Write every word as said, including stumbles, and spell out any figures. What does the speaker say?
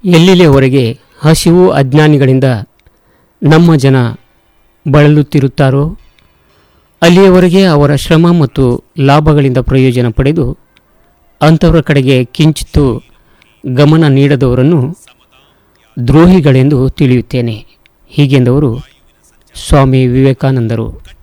ಎಲ್ಲಿಯವರೆಗೆ ಹಸಿವು ಅಜ್ಞಾನಿಗಳಿಂದ ನಮ್ಮ ಜನ ಬಳಲುತ್ತಿರುತ್ತಾರೋ ಅಲ್ಲಿಯವರೆಗೆ ಅವರ ಶ್ರಮ ಮತ್ತು ಲಾಭಗಳಿಂದ ಪ್ರಯೋಜನ ಪಡೆದು ಅಂಥವರ ಕಡೆಗೆ ಕಿಂಚಿತ್ತು ಗಮನ ನೀಡದವರನ್ನು ದ್ರೋಹಿಗಳೆಂದು ತಿಳಿಯುತ್ತೇನೆ. ಹೀಗೆಂದವರು ಸ್ವಾಮಿ ವಿವೇಕಾನಂದರು.